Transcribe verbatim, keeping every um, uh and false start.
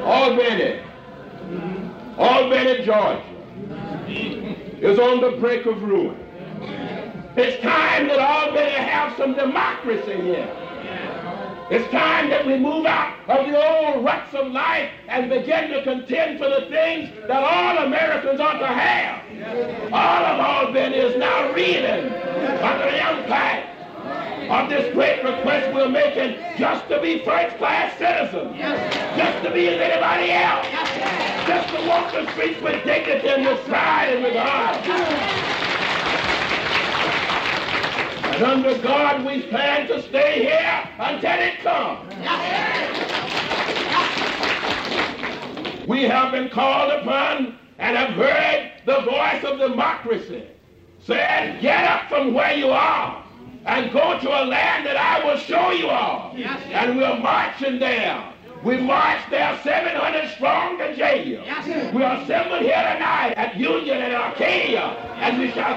Albany, Albany, Georgia, is on the brink of ruin. It's time that Albany have some democracy here. It's time that we move out of the old ruts of life and begin to contend for the things that all Americans ought to have. All of Albany is now reeling under the impact of this great request we're making just to be first-class citizens, just to be as anybody else, just to walk the streets with dignity and with pride and with honor. And under God, we plan to stay here until it comes. We have been called upon and have heard the voice of democracy saying, get up from where you are and go to a land that I will show you all. And we're marching there. We marched there seven hundred strong to jail. We are assembled here tonight at Union and Arcadia, and we shall